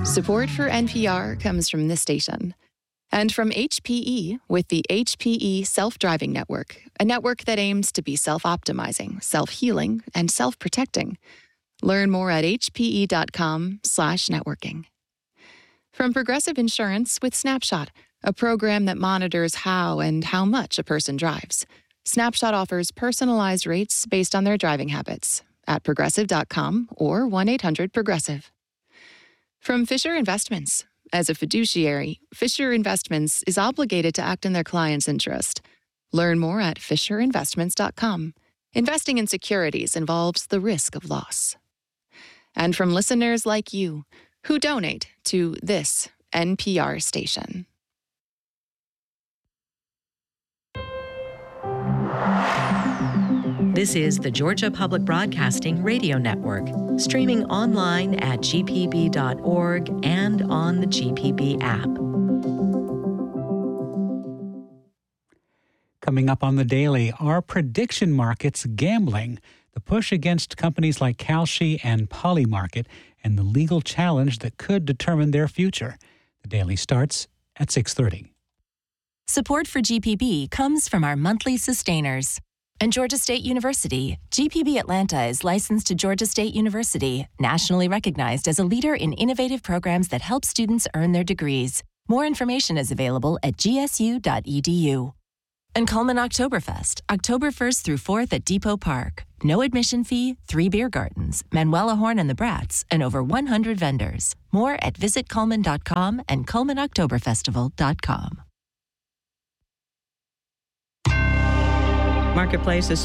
Support for NPR comes from this station and from HPE with the HPE Self-Driving Network, a network that aims to be self-optimizing, self-healing, and self-protecting. Learn more at hpe.com/networking. From Progressive Insurance with Snapshot, a program that monitors how and how much a person drives. Snapshot offers personalized rates based on their driving habits at progressive.com or 1-800-PROGRESSIVE. From Fisher Investments. As a fiduciary, Fisher Investments is obligated to act in their client's interest. Learn more at fisherinvestments.com. Investing in securities involves the risk of loss. And from listeners like you who donate to this NPR station. This is the Georgia Public Broadcasting Radio Network, streaming online at gpb.org and on the GPB app. Coming up on The Daily, are prediction markets gambling? The push against companies like Kalshi and Polymarket and the legal challenge that could determine their future. The Daily starts at 6:30. Support for GPB comes from our monthly sustainers. And Georgia State University, GPB Atlanta is licensed to Georgia State University, nationally recognized as a leader in innovative programs that help students earn their degrees. More information is available at gsu.edu. And Coleman Oktoberfest, October 1st through 4th at Depot Park. No admission fee, 3 beer gardens, Manuela Horn and the Brats, and over 100 vendors. More at visitcoleman.com and colemanoctoberfestival.com. Marketplace is